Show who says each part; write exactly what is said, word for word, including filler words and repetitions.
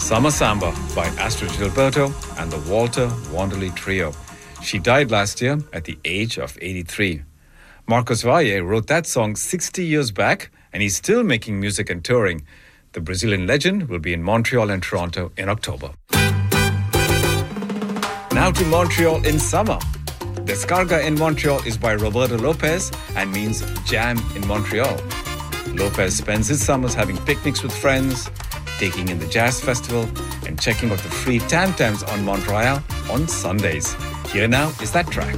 Speaker 1: Summer Samba by Astrid Gilberto and the Walter Wanderley Trio. She died last year at the age of eighty-three. Marcos Valle wrote that song sixty years back, and he's still making music and touring. The Brazilian legend will be in Montreal and Toronto in October. Now to Montreal in summer. Descarga in Montreal is by Roberto Lopez and means jam in Montreal. Lopez spends his summers having picnics with friends, taking in the jazz festival, and checking out the free tam-tams on Montreal on Sundays. Here now is that track.